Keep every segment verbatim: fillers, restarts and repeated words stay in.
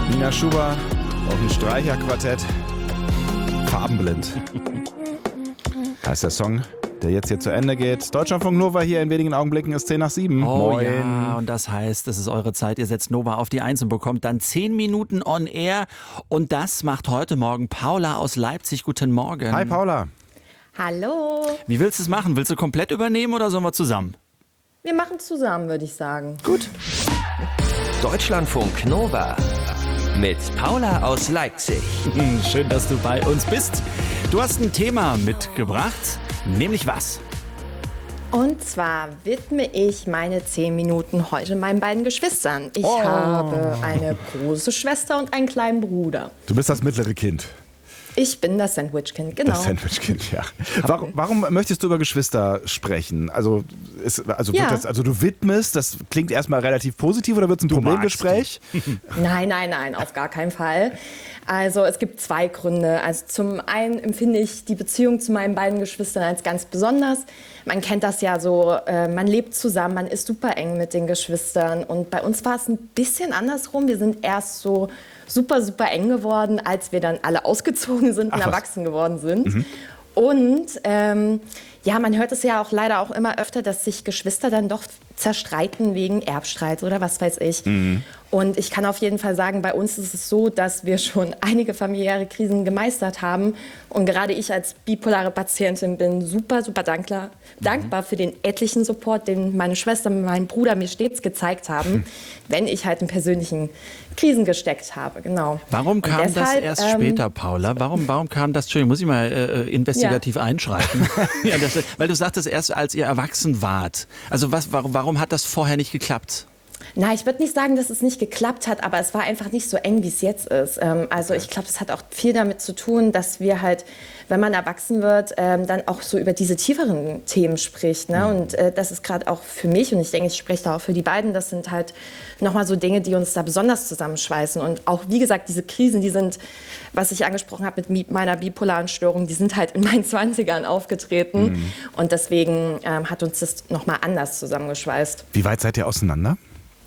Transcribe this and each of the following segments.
Nina Schuber auf dem Streicherquartett. Farbenblind heißt der Song, der jetzt hier zu Ende geht. Deutschlandfunk Nova hier in wenigen Augenblicken ist zehn nach sieben. Oh Moin. ja, und das heißt, es ist eure Zeit. Ihr setzt Nova auf die Eins und bekommt dann zehn Minuten on air. Und das macht heute Morgen Paula aus Leipzig. Guten Morgen. Hi Paula. Hallo. Wie willst du es machen? Willst du komplett übernehmen oder sollen wir zusammen? Wir machen zusammen, würde ich sagen. Gut. Deutschlandfunk Nova mit Paula aus Leipzig. Hm, schön, dass du bei uns bist. Du hast ein Thema mitgebracht, nämlich was? Und zwar widme ich meine zehn Minuten heute meinen beiden Geschwistern. Ich Oh. habe eine große Schwester und einen kleinen Bruder. Du bist das mittlere Kind. Ich bin das Sandwichkind, genau. Das Sandwichkind, ja. Warum, warum möchtest du über Geschwister sprechen? Also, ist, also, wird Ja. das, also du widmest, das klingt erstmal relativ positiv oder wird es ein Problemgespräch? Nein, nein, nein, auf gar keinen Fall. Also es gibt zwei Gründe. Also zum einen empfinde ich die Beziehung zu meinen beiden Geschwistern als ganz besonders. Man kennt das ja so, äh, man lebt zusammen, man ist super eng mit den Geschwistern. Und bei uns war es ein bisschen andersrum. Wir sind erst so super, super eng geworden, als wir dann alle ausgezogen sind und Ach, was? erwachsen geworden sind. Mhm. Und ähm, ja, man hört es ja auch leider auch immer öfter, dass sich Geschwister dann doch zerstreiten wegen Erbstreit oder was weiß ich. Mhm. Und ich kann auf jeden Fall sagen, bei uns ist es so, dass wir schon einige familiäre Krisen gemeistert haben. Und gerade ich als bipolare Patientin bin super, super dankbar, mhm. dankbar für den etlichen Support, den meine Schwester und mein Bruder mir stets gezeigt haben, mhm. wenn ich halt in persönlichen Krisen gesteckt habe. Genau. Warum kam deshalb, das erst ähm, später, Paula? Warum, warum kam das? Entschuldigung, muss ich mal äh, investigativ ja. einschreiten? ja, das, weil du sagtest erst, als ihr erwachsen wart. Also was, warum, warum hat das vorher nicht geklappt? Na, ich würde nicht sagen, dass es nicht geklappt hat, aber es war einfach nicht so eng, wie es jetzt ist. Ähm, also ich glaube, das hat auch viel damit zu tun, dass wir halt, wenn man erwachsen wird, ähm, dann auch so über diese tieferen Themen spricht. Ne? Mhm. Und äh, das ist gerade auch für mich, und ich denke, ich spreche da auch für die beiden, das sind halt nochmal so Dinge, die uns da besonders zusammenschweißen. Und auch, wie gesagt, diese Krisen, die sind, was ich angesprochen habe mit meiner bipolaren Störung, die sind halt in meinen zwanzigern aufgetreten. Mhm. Und deswegen ähm, hat uns das nochmal anders zusammengeschweißt. Wie weit seid ihr auseinander?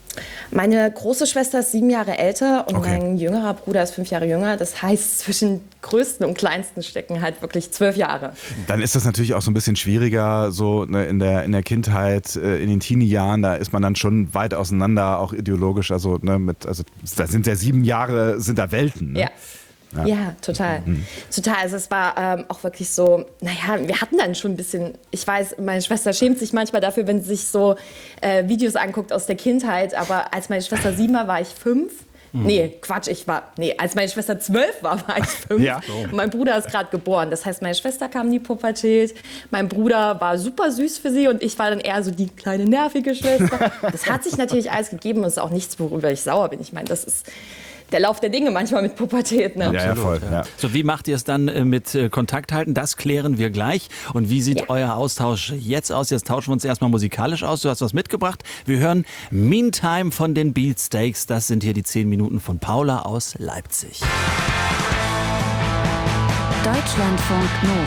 Meine große Schwester ist sieben Jahre älter und Okay. mein jüngerer Bruder ist fünf Jahre jünger. Das heißt, zwischen größten und kleinsten stecken halt wirklich zwölf Jahre. Dann ist das natürlich auch so ein bisschen schwieriger, so ne, in der, in der Kindheit, äh, in den Teenie-Jahren, da ist man dann schon weit auseinander, auch ideologisch. Also, ne, mit, also da sind ja sieben Jahre, sind da Welten. Ne? Ja. Ja. ja, total. Mhm. Total. Also es war ähm, auch wirklich so, naja, wir hatten dann schon ein bisschen, ich weiß, meine Schwester schämt sich manchmal dafür, wenn sie sich so äh, Videos anguckt aus der Kindheit, aber als meine Schwester sieben war, war ich fünf. Mhm. Nee, Quatsch, ich war, nee, als meine Schwester zwölf war, war ich fünf. Ja. Und mein Bruder ist gerade geboren. Das heißt, meine Schwester kam in die Pubertät, mein Bruder war super süß für sie und ich war dann eher so die kleine nervige Schwester. Das hat sich natürlich alles gegeben und ist auch nichts, worüber ich sauer bin. Ich meine, das ist der Lauf der Dinge manchmal mit Pubertät. Ne? Ja, ja, voll. Ja. So, wie macht ihr es dann äh, mit äh, Kontakt halten? Das klären wir gleich. Und wie sieht Ja. euer Austausch jetzt aus? Jetzt tauschen wir uns erstmal musikalisch aus. Du hast was mitgebracht. Wir hören Meantime von den Beatsteaks. Das sind hier die zehn Minuten von Paula aus Leipzig. Deutschlandfunk Nova.